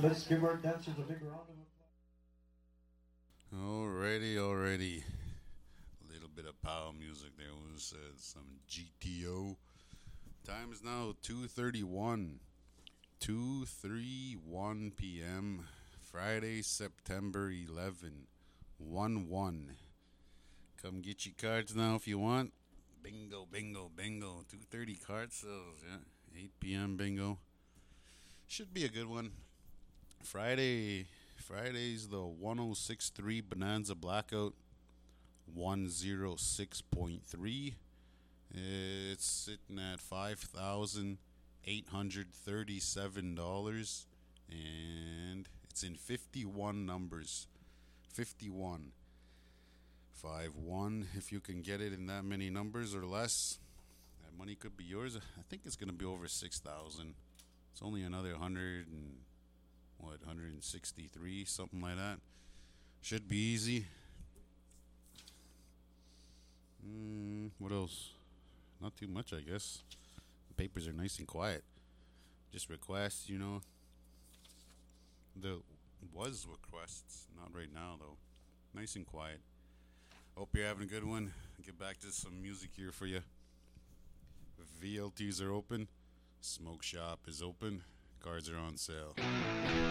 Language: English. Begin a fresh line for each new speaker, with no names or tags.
Let's give our dancers a big round of applause.
Alrighty. A little bit of power music there was some GTO. Time is now 2:31. 2:31 p.m. Friday, September 11. 1-1. Come get your cards now if you want. Bingo. 2:30 card sales, yeah. 8 p.m. bingo. Should be a good one. Friday's the 1063 Bonanza Blackout 106.3. It's sitting at $5,837 and it's in 51 numbers. 51. 5-1. If you can get it in that many numbers or less, that money could be yours. I think it's going to be over 6,000. It's only another 163, something like that. Should be easy. What else? Not too much, I guess. The papers are nice and quiet. Just requests, The was requests, not right now though. Nice and quiet. Hope you're having a good one. Get back to some music here for you. VLTs are open. Smoke shop is open. Cards are on sale.